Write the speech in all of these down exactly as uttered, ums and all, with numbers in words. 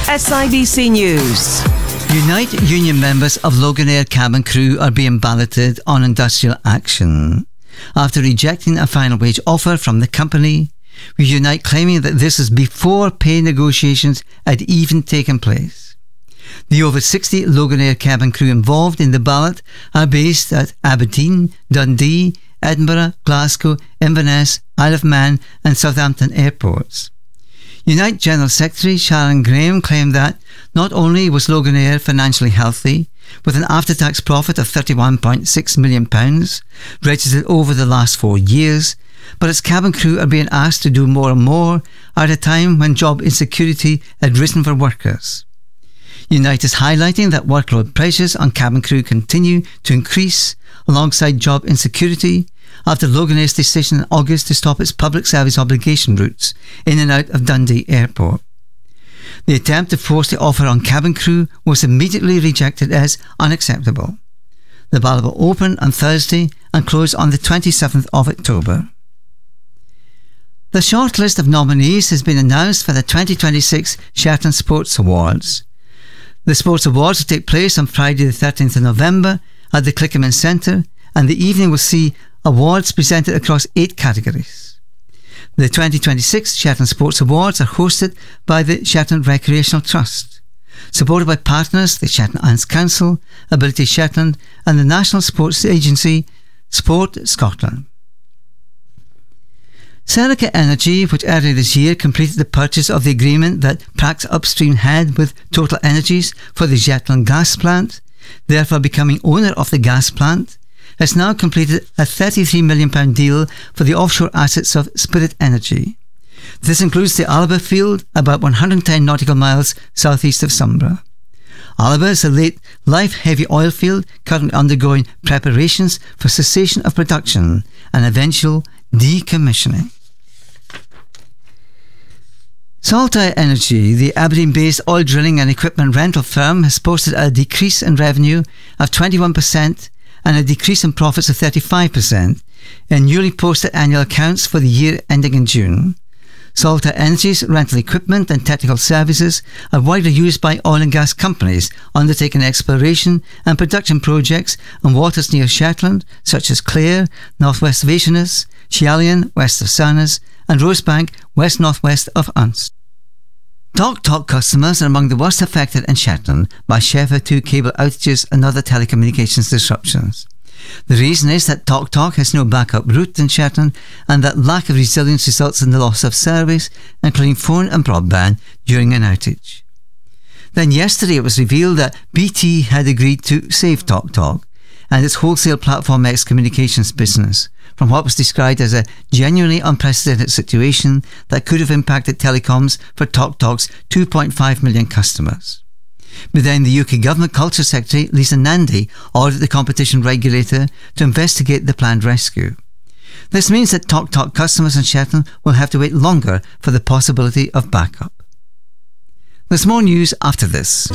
S I B C News. Unite union members of Loganair cabin crew are being balloted on industrial action. After rejecting a final wage offer from the company, with Unite claiming that this is before pay negotiations had even taken place. The over sixty Loganair cabin crew involved in the ballot are based at Aberdeen, Dundee, Edinburgh, Glasgow, Inverness, Isle of Man and Southampton airports. Unite General Secretary Sharon Graham claimed that not only was Loganair financially healthy, with an after-tax profit of thirty-one point six million pounds registered over the last four years, but its cabin crew are being asked to do more and more at a time when job insecurity had risen for workers. Unite is highlighting that workload pressures on cabin crew continue to increase alongside job insecurity after Loganair's decision in August to stop its public service obligation routes in and out of Dundee Airport. The attempt to force the offer on cabin crew was immediately rejected as unacceptable. The ballot will open on Thursday and close on the twenty-seventh of October. The short list of nominees has been announced for the twenty twenty-six Shetland Sports Awards. The Sports Awards will take place on Friday the thirteenth of November at the Clickerman Centre, and the evening will see awards presented across eight categories. The twenty twenty-six Shetland Sports Awards are hosted by the Shetland Recreational Trust, supported by partners the Shetland Arts Council, Ability Shetland and the national sports agency Sport Scotland. Serica Energy, which earlier this year completed the purchase of the agreement that Prax Upstream had with Total Energies for the Shetland gas plant, therefore becoming owner of the gas plant, has now completed a thirty-three million pounds deal for the offshore assets of Spirit Energy. This includes the Alba field, about one hundred ten nautical miles southeast of Sombra. Alba is a late life heavy oil field currently undergoing preparations for cessation of production and eventual decommissioning. Saltire Energy, the Aberdeen-based oil drilling and equipment rental firm, has posted a decrease in revenue of twenty-one percent and a decrease in profits of thirty-five percent in newly posted annual accounts for the year ending in June. Saltire Energy's rental equipment and technical services are widely used by oil and gas companies undertaking exploration and production projects on waters near Shetland, such as Clare, northwest of Aishoness, Cheallion, west of Sarnas, and Rosebank, west-northwest of Unst. Talk Talk customers are among the worst affected in Shetland by Sheffield two cable outages and other telecommunications disruptions. The reason is that Talk Talk has no backup route in Shetland, and that lack of resilience results in the loss of service, including phone and broadband, during an outage. Then yesterday it was revealed that B T had agreed to save Talk Talk and its wholesale platform X Communications business from what was described as a genuinely unprecedented situation that could have impacted telecoms for Talk Talk's two point five million customers. But then the U K Government Culture Secretary Lisa Nandy ordered the competition regulator to investigate the planned rescue. This means that Talk Talk customers in Shetland will have to wait longer for the possibility of backup. There's more news after this.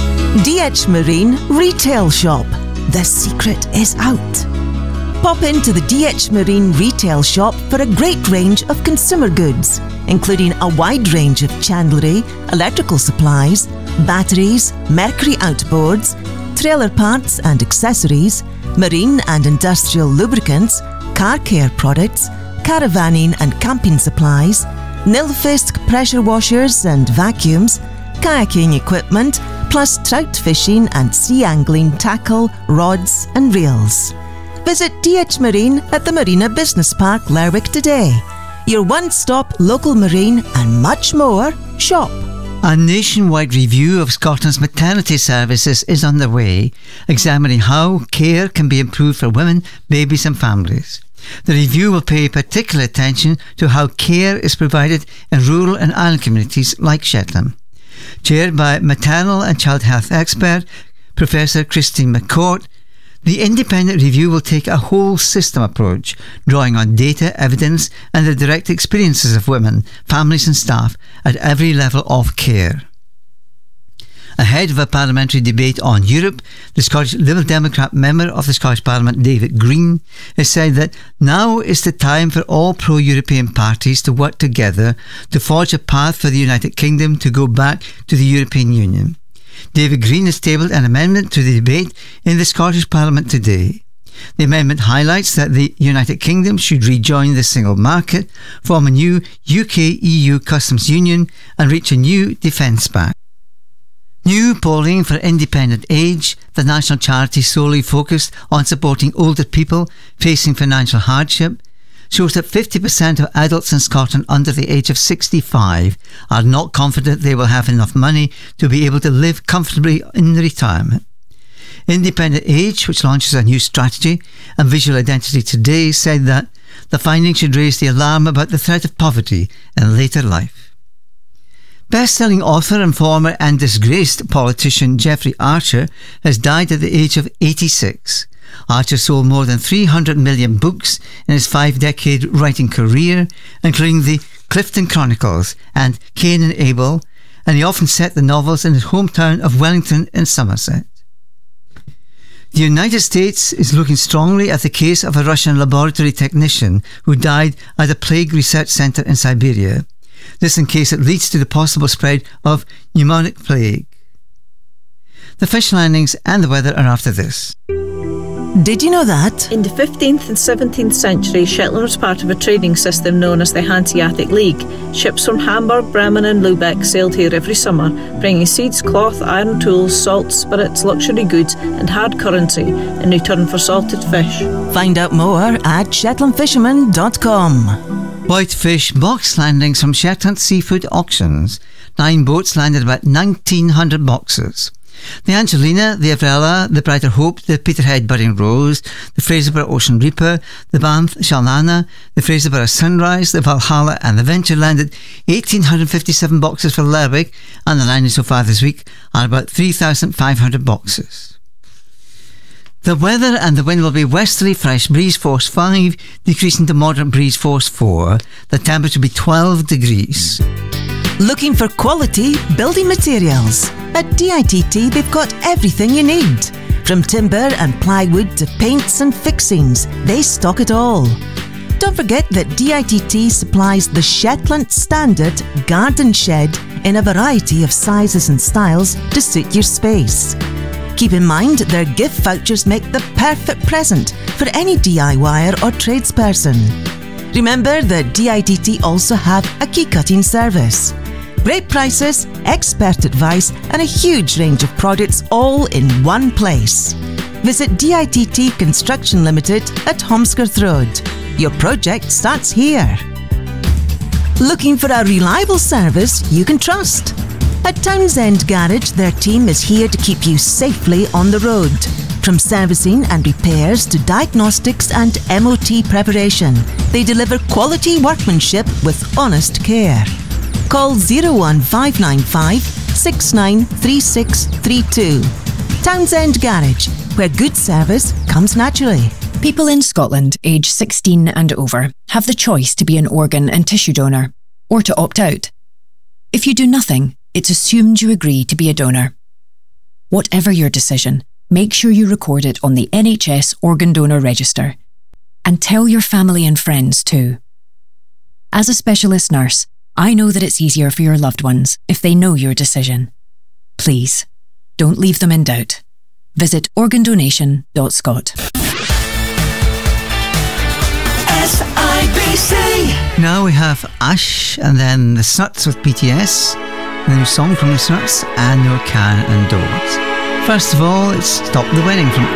D H Marine Retail Shop. The secret is out. Pop into the D H Marine Retail Shop for a great range of consumer goods, including a wide range of chandlery, electrical supplies, batteries, Mercury outboards, trailer parts and accessories, marine and industrial lubricants, car care products, caravanning and camping supplies, Nilfisk pressure washers and vacuums, kayaking equipment, plus trout fishing and sea angling tackle, rods and reels. Visit D H Marine at the Marina Business Park, Lerwick today. Your one-stop local marine and much more shop. A nationwide review of Scotland's maternity services is underway, examining how care can be improved for women, babies and families. The review will pay particular attention to how care is provided in rural and island communities like Shetland. Chaired by maternal and child health expert Professor Christine McCourt, the independent review will take a whole system approach, drawing on data, evidence and the direct experiences of women, families and staff at every level of care. Ahead of a parliamentary debate on Europe, the Scottish Liberal Democrat member of the Scottish Parliament, David Green, has said that now is the time for all pro-European parties to work together to forge a path for the United Kingdom to go back to the European Union. David Green has tabled an amendment to the debate in the Scottish Parliament today. The amendment highlights that the United Kingdom should rejoin the single market, form a new U K E U customs union and reach a new defence pact. New polling for Independent Age, the national charity solely focused on supporting older people facing financial hardship, shows that fifty percent of adults in Scotland under the age of sixty-five are not confident they will have enough money to be able to live comfortably in retirement. Independent Age, which launches a new strategy and visual identity today, said that the findings should raise the alarm about the threat of poverty in later life. Best-selling author and former and disgraced politician Jeffrey Archer has died at the age of eighty-six. Archer sold more than three hundred million books in his five-decade writing career, including the Clifton Chronicles and Cain and Abel, and he often set the novels in his hometown of Wellington in Somerset. The United States is looking strongly at the case of a Russian laboratory technician who died at a plague research centre in Siberia. This in case it leads to the possible spread of pneumonic plague. The fish landings and the weather are after this. Did you know that? In the fifteenth and seventeenth century, Shetland was part of a trading system known as the Hanseatic League. Ships from Hamburg, Bremen and Lubeck sailed here every summer, bringing seeds, cloth, iron tools, salt, spirits, luxury goods and hard currency in return for salted fish. Find out more at shetland fisherman dot com. Whitefish box landings from Shetland Seafood Auctions. Nine boats landed about nineteen hundred boxes. The Angelina, the Avrella, the Brighter Hope, the Peterhead Budding Rose, the Fraserburgh Ocean Reaper, the Banff Shalnana, the Fraserburgh Sunrise, the Valhalla and the Venture landed one thousand eight hundred fifty-seven boxes for Lerwick, and the landings so far this week are about three thousand five hundred boxes. The weather and the wind will be westerly fresh breeze force five, decreasing to moderate breeze force four. The temperature will be twelve degrees. Looking for quality building materials? At D I T T they've got everything you need. From timber and plywood to paints and fixings, they stock it all. Don't forget that D I T T supplies the Shetland Standard Garden Shed in a variety of sizes and styles to suit your space. Keep in mind their gift vouchers make the perfect present for any DIYer or tradesperson. Remember that D I T T also have a key cutting service. Great prices, expert advice and a huge range of products all in one place. Visit D I T T Construction Limited at Holmskirth Road. Your project starts here. Looking for a reliable service you can trust? At Townsend Garage, their team is here to keep you safely on the road. From servicing and repairs to diagnostics and M O T preparation, they deliver quality workmanship with honest care. Call zero one five nine five, six nine three six three two. Townsend Garage, where good service comes naturally. People in Scotland aged sixteen and over have the choice to be an organ and tissue donor, or to opt out. If you do nothing, it's assumed you agree to be a donor. Whatever your decision, make sure you record it on the N H S Organ Donor Register. And tell your family and friends too. As a specialist nurse, I know that it's easier for your loved ones if they know your decision. Please, don't leave them in doubt. Visit organ donation dot scot. S I B C. Now we have Ash and then the Snuts with B T S, the new song from the Snuts, and No Can and Don't. First of all, it's Stop the Wedding from